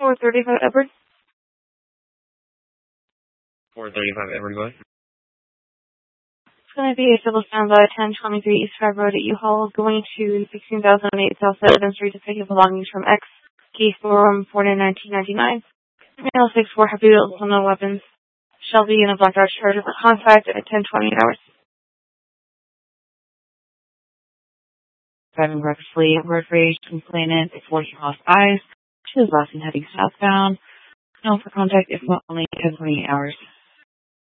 435 Edward. 435 Edward, go ahead. It's going to be a civil standby 1023 East Drive Road at U-Haul, going to 16,008 South Sullivan Street to pick up belongings from X, case form 491999. Male 6'4", heavy built, no weapons. Shall be in a black Dodge Charger for contact at 10:20 hours. Driving recklessly, road rage, complainant, 40 cross eyes, 2 is last and heading southbound. Known for contact if only 10:20 hours.